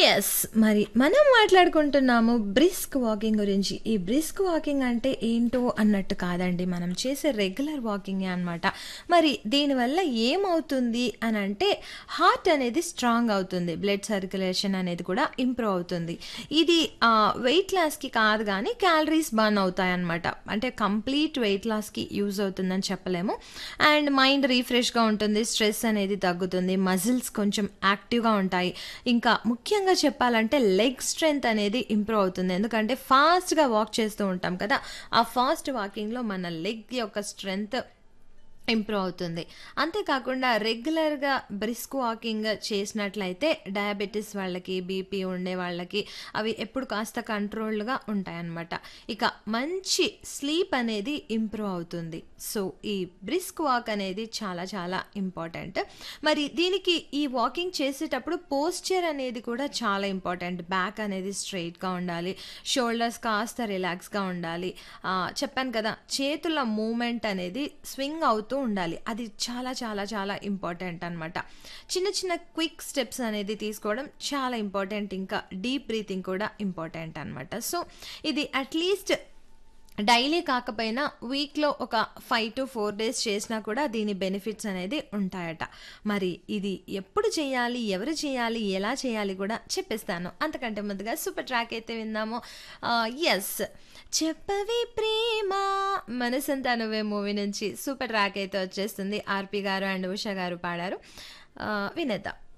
Yes. మరి మనం మాట్లాడుకుంటున్నాము brisk walking గురించి. ఈ బ్రిస్క్ వాకింగ్ అంటే ఏంటో అన్నట్టు కాదండి. మనం చేసే రెగ్యులర్ వాకింగే అనమాట. మరి దీనివల్ల ఏమవుతుంది అనంటే హార్ట్ అనేది స్ట్రాంగ్ అవుతుంది. బ్లడ్ సర్క్యులేషన్ అనేది కూడా ఇంప్రూవ్ అవుతుంది. ఇది వెయిట్ లాస్‌కి కాదు గానీ క్యాలరీస్ బర్న్ అవుతాయన్నమాట. అంటే కంప్లీట్ వెయిట్ లాస్‌కి యూజ్ అవుతుందని చెప్పలేము. అండ్ మైండ్ రిఫ్రెష్‌గా ఉంటుంది. స్ట్రెస్ అనేది తగ్గుతుంది. మజిల్స్ కొంచెం యాక్టివ్‌గా ఉంటాయి. ఇంకా ముఖ్యంగా చెప్పాలంటే లెగ్ స్ట్రెంత్ అనేది ఇంప్రూవ్ అవుతుంది. ఎందుకంటే ఫాస్ట్‌గా వాక్ చేస్తూ ఉంటాం కదా! ఆ ఫాస్ట్ వాకింగ్‌లో మన లెగ్ యొక్క స్ట్రెంత్ ఇంప్రూవ్ అవుతుంది. అంతేకాకుండా రెగ్యులర్‌గా బ్రిస్క్ వాకింగ్ చేసినట్లయితే డయాబెటిస్ వాళ్ళకి, బీపీ ఉండే వాళ్ళకి అవి ఎప్పుడు కాస్త కంట్రోల్డ్‌గా ఉంటాయన్నమాట. ఇక మంచి స్లీప్ అనేది ఇంప్రూవ్ అవుతుంది. సో, ఈ బ్రిస్క్ వాక్ అనేది చాలా చాలా ఇంపార్టెంట్. మరి దీనికి ఈ వాకింగ్ చేసేటప్పుడు పోస్చర్ అనేది కూడా చాలా ఇంపార్టెంట్. బ్యాక్ అనేది స్ట్రెయిట్‌గా ఉండాలి. షోల్డర్స్ కాస్త రిలాక్స్‌గా ఉండాలి. చెప్పాను కదా! చేతుల మూవ్‌మెంట్ అనేది స్వింగ్ అవుతూ ఉండాలి. అది చాలా చాలా చాలా ఇంపార్టెంట్ అనమాట. చిన్న చిన్న క్విక్ స్టెప్స్ అనేది తీసుకోవడం చాలా ఇంపార్టెంట్. ఇంకా డీప్ బ్రీతింగ్ కూడా ఇంపార్టెంట్ అనమాట. సో, ఇది అట్‌లీస్ట్ డైలీ కాకపోయినా వీక్‌లో ఒక 5-4 డేస్ చేసినా కూడా దీని బెనిఫిట్స్ అనేది ఉంటాయట. మరి ఇది ఎప్పుడు చేయాలి? ఎవరు చేయాలి? ఎలా చేయాలి కూడా చెప్పేస్తాను. అంతకంటే ముందుగా సూపర్ ట్రాక్ అయితే విందాము. యెస్. 'చెప్పవే ప్రేమ మనసంతా నువ్వే' మూవీ నుంచి సూపర్ ట్రాక్ అయితే వచ్చేస్తుంది. ఆర్‌పి గారు అండ్ ఉషా గారు పాడారు. వినేద్దాం.